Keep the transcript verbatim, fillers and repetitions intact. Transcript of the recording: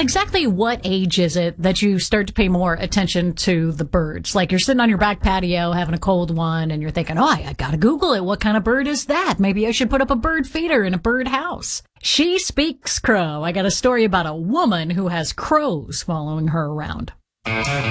At exactly what age is it that you start to pay more attention to the birds? Like you're sitting on your back patio having a cold one and you're thinking, oh, I, I gotta Google it. What kind of bird is that? Maybe I should put up a bird feeder in a bird house. She speaks crow. I got a story about a woman who has crows following her around.